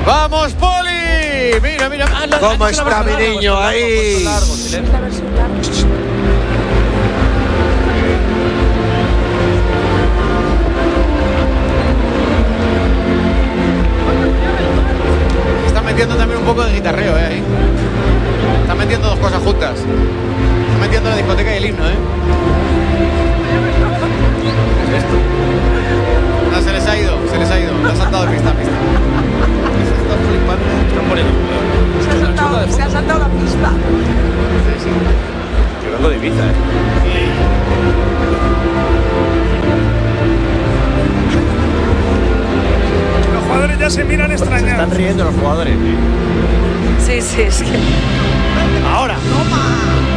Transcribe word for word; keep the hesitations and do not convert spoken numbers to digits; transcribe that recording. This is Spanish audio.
¡Vamos, Poli! Mira, mira. Ah, la, ¿Cómo la, está la, mi la, niño largo, ahí? largo, silencio. Están metiendo también un poco de guitarreo, ¿eh? Ahí. Están metiendo dos cosas juntas. Están metiendo la discoteca y el himno, ¿eh? ¿Qué es esto? No, se les ha ido, se les ha ido. Lo han saltado de pista a pista. Se están flipando. Están poniendo. Se ha saltado, se ha saltado la pista. Sí, sí. Estoy hablando de Ibiza, ¿eh? Los jugadores ya se miran extrañados. Se están riendo los jugadores. Sí, sí, es que. Ahora. ¡Toma!